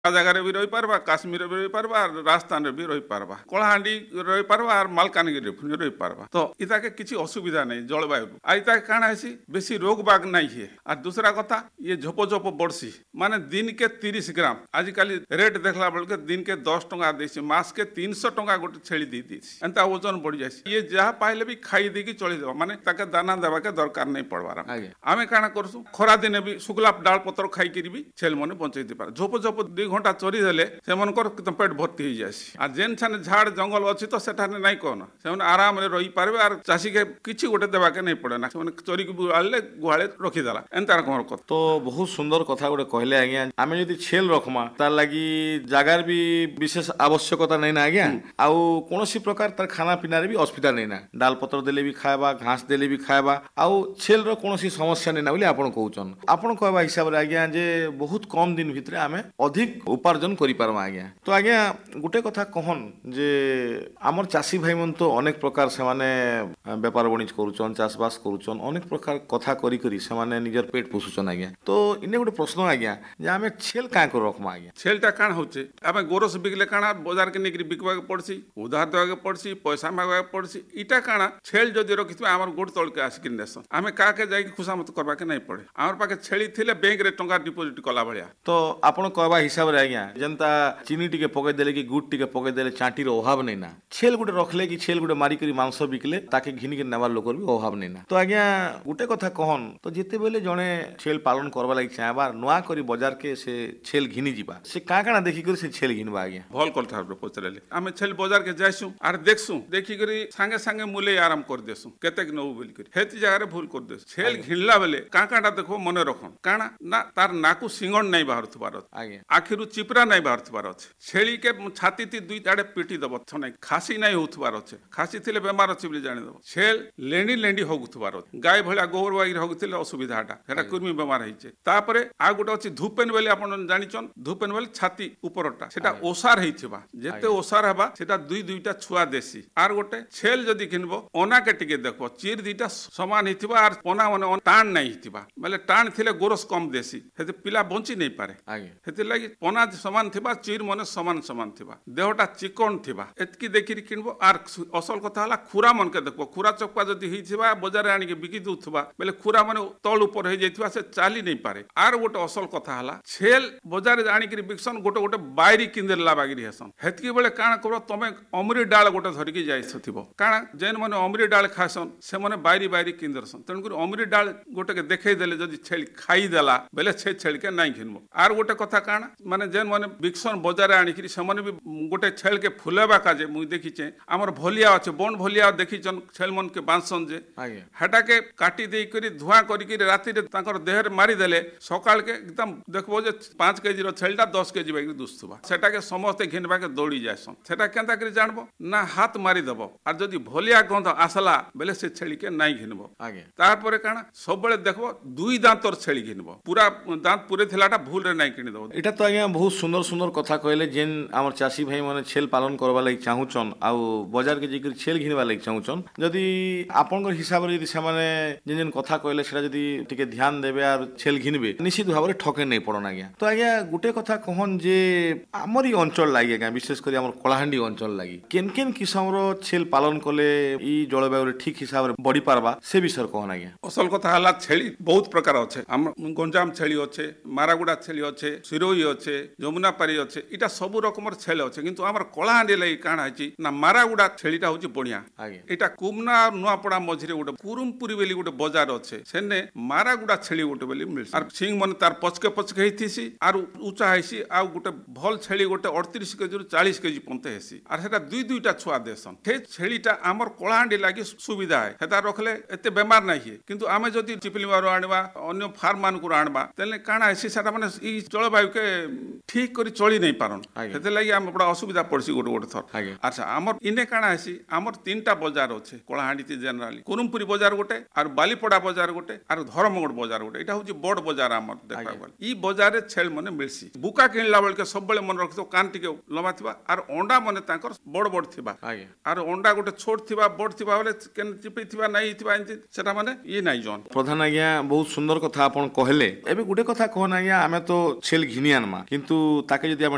जगार भी रही पारबा, काश्मीर भी रही पारबा, राजस्थान भी रही पारबा, कलाहांडी रही पारबा और मालकानगिरी रही पारबा। तो इता के किसी असुविधा नहीं जलवायु आ इता काण है बेसी रोग बाग नहीं है। और दूसरा कथा ये झोप झोप बढ़सी माने दिन के 30 ग्राम आजिकल रेट देखला बेल के दिन के 10 टंका देसी मास के 300 टंका गोटे छेली दी देसी एंता वजन बढ़ जाए। ये जहाँ पाइले भी खाई देकी चली देवा माने ताके दाना देवा के दरकार नहीं पड़वार। आमे काण करसु खरा दिन भी शुक्ला डाल पत्र खाई भी छेल मने बंचई दे पार। झोप झोप 2 घंटा चोरी देले से मनकर पेट भर्ती हो जाए। आ जेन छाने झाड़ जंगल अच्छी तो सेठाने नहीं कहना से आराम रे रही पारबे और चाषी के किछि गोटे देवा के नहीं पड़े ना से चोरी के बुआले गुहाले रखीदेला एंतार कौन कथ। तो बहुत सुंदर कथा गोटे कहले आज्ञा आमे यदि छेल रखमा तार लगी जगार भी विशेष आवश्यकता नहीं ना आज्ञा आउ कोनोसी प्रकार तार खाना पीना रे भी असुविधा नहीं ना डाल पत्र देले भी खाएबा घास देले भी खाएबा आउ छेल रो कोनोसी समस्या नहीं ना बोली आपण कहउचन। आपण कहबा हिसाब रे आज्ञा जे बहुत कम दिन भितरे आमे अधिक उपार्जन करि पारमा आज्ञा। तो आज्ञा गुटे कथा कहन जे आमर चाषी भाई मन तो अनेक प्रकार से माने व्यापार वाणिज्य करूचन चाषबास करूचन अनेक प्रकार कथा करी करी से माने निजर पेट पोषुचन आज्ञा। तो इने गुटे प्रश्न आज्ञा जे आमे छेल का कर रखमा आज्ञा। छेलटा काण होचे आमे गोरस बिकले काणा बाजार के निकरी बिकवा के पड़सी उधार देवा के पड़सी पैसा मागवा के पड़सी इटा काणा छेल जदि रखिथि आमर गोड़ तळ के आसिक नेसन आमे का के जाई खुशामत करबा के नहीं पड़े। आमर पाके छेली थिले बैंक रे टंका डिपोजिट कला भलिया। तो आपण कहबा हिसाब रे आज्ञा जनता चीनी टिके पके देले कि गुड़ टिके पके देले चाटी रो अभाव नहीं ना छेल गुटे रखले कि छेल गुटे मारी करी मांस बिकले ताके घिनी के नेवार लोकर भी अभाव नहीं ना। तो आज्ञा गुटे कथा कहन तो जेते बेले जणे छेल पालन करबा लागि चाहबा नुआ करी बाजार के से छेल घिनी जीबा से काना देखि करी से छेल घिनबा आज्ञा। भल कथा पचरेले आमे छेल बाजार के जाइसु आर देखसु देखि करी संगे संगे मूल्य आराम कर देसु केतेक नउ बोल करी हेति जगह रे भूल कर देसु। छेल घिनला बेले काकाटा देखो मने रखन काना ना तार नाकु सिंगण नहीं बाहरथबार आज्ञा आखिरु चिपरा नहीं बाहरथबार अछि छेली के छाती ती दुई आड़े पिटी दब नहीं खासी नहीं होथबार अछि खासी थिले बेमार अछि बोली जानि दब छेल लेंडी लेंडी होगुथबार अछि गाय भलिया गोबर बागी होगुथिले असुविधाटा हेरा कुर्मी बेमार हिचे। तापरे आ गुटे अछि धूपेन बेले आपण जानिचन धूपेन बेले छाती उपरटा सेटा ओसार हेथिबा जेते ओसार हबा सेटा दुई दुईटा छुआ देसी आर गुटे छेल जदी किनबो ओना के टिके देखबो चीर दुईटा समान हेथिबा आर पोना माने टाण नहीं हेथिबा माने टाण थिले गोरस कम देसी हेते पिला बंची नहीं पारे हेते लागि पोना समान थिबा चीर मने समान समान थिबा देहटा चिकन थिबा एतकी देखि किनबो आर असल कथा हला खुरा मन के देखबो खुरा चक्का जदी हिथिबा बाजार आनी के बिकी दुथबा बेले खुरा माने तळ ऊपर हे जैथिबा से चाली नहीं पारे। आर गोटे असल कथा हला छेल बाजार आनी के बिकसन गोटे गोटे बायरी किंदेला बागिरी हेसन हेतकी बेले काना करबो तमे अमरी डाल गोटे धरि के जाइसथिबो काना जेन माने अमरी डाल खासन से माने बायरी बायरी किंदरसन तन कर अमरी डाल गोटे के देखै देले जदी छेल खाई देला बेले छे छेल के नहीं घिनबो। आर गोटे कथा काना माने जेन माने बिकसन बाजार आनी के से भी गोटे छेल के फुलेबा काजे मुई देखिचे हमर भलिया अछि बन भलिया देखिचन छेल मन के बांसन जे हेटा के काटी देई करी धुआं करी के राती रे ताकर देहर मारी देले सकाळ के एकदम देखबो जे 5 केजी रो छेलटा 10 केजी बाकी दुस्तबा सेटा के समस्त घिनबा के दौड़ी जायसन सेटा केंता करी जानबो ना हाथ मारी दबो आर जदी भलिया गंध आसला बेले से छेली के नाही घिनबो आगे तार काना सब बेले देखबो दुई दांतर छेली घिनबो पूरा दांत पूरे थिलाटा भूल रे नाही किनि दबो। एटा तो आज्ञा बहुत सुंदर सुंदर कथा कहले जेन हमर चाषी भाई माने छेल पालन करबा लागि चाहूचन आ बाजार के जेकर छेल घिनबा लागि चाहूचन जदी आपनकर हिसाब रे जदी से माने जेन जेन कथा कहले सेटा जदी टिके ध्यान देबे आर छेल घिनबे निश्चित भाव रे ठके नै पड़न आज्ञा। तो आज्ञा गुटे कथा कहन जे हमर ई अंचल लागि आज्ञा विशेष करी हमर कलाहांडी अंचल लागि केन केन किस्म रो छेल पालन कले ई जलवायु रे ठीक हिसाब रे बड़ी पारबा से विषय कहन आज्ञा। असल कथा हला छेली बहुत प्रकार अछि हम गंजाम छेली अछि मारागुडा छेली अछि सिरोई अछि जमुनापारी अछि इटा सब रकमर छेल अछि किंतु हमर कलाहांडी लागि काना अछि ना मारागुडा छेलीटा होछि बढ़िया एटा कुमना नुआपड़ा मझिरे गोटे कुरुमपुरी बेली गोटे बाजार अछि सेने मारागुडा छेली गोटे बेली मिलस आर सिंग मन तार पचके पचके हेतिसी आर ऊंचा हेसी आ गोटे भल छेली गोटे 38 केजी रु 40 केजी पंते हेसी आर सेटा दुई दुईटा छुआ देसन हे छेलीटा हमर कलाहांडी लागि सुविधा है हेता रखले एते बेमार नाही है किंतु आमे जदी चिपली मारो आनबा अन्य फार्म मान को आनबा तेले काना हेसी सेटा माने ई जलवायु के ठीक करी चली नहीं पारन हेते लागि हम बड़ा असुविधा पड़सी गोटे गोटे थर। अच्छा हमर इने काना हेसी हमर तीनटा बाजार अछि कलाहांडी ती जनरली कुरुमपुरी बाजार गोटे आर बालीपड़ा बाजार गोटे आर धर्मगढ़ बाजार गोटे एटा होछि बड़ बाजार हमर देखा गल ई बाजार रे छेल माने मिलसी बुका किनला बेल के सब बेले मन रखतो कान टिके लंबा थिबा आर अंडा माने ताकर बड़ बड़ थिबा आर अंडा गोटे छोट थिबा बड़ थिबा बेले केन चिपी थिबा नाही थिबा सेटा माने ई नाही जन प्रधान आज्ञा बहुत सुंदर कथा आपण कहले एबे गुटे कथा कहन आज्ञा आमे तो छेल घिनियान मा किंतु ताके जदी हम